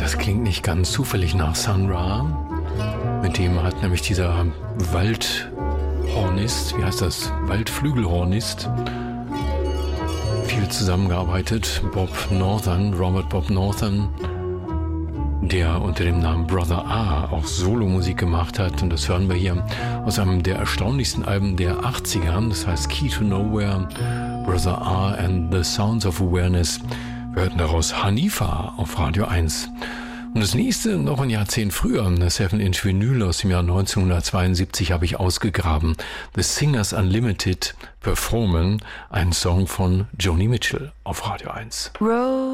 Das klingt nicht ganz zufällig nach Sun Ra. Mit dem hat nämlich dieser Waldhornist, Waldflügelhornist, viel zusammengearbeitet. Robert Bob Northern, der unter dem Namen Brother A auch Solomusik gemacht hat. Und das hören wir hier aus einem der erstaunlichsten Alben der 80er. Das heißt Key to Nowhere, Brother A and the Sounds of Awareness. Wir hörten daraus Hanifa auf Radio 1. Und das nächste, noch ein Jahrzehnt früher, eine 7-Inch Vinyl aus dem Jahr 1972 habe ich ausgegraben. The Singers Unlimited performen einen Song von Joni Mitchell auf Radio 1.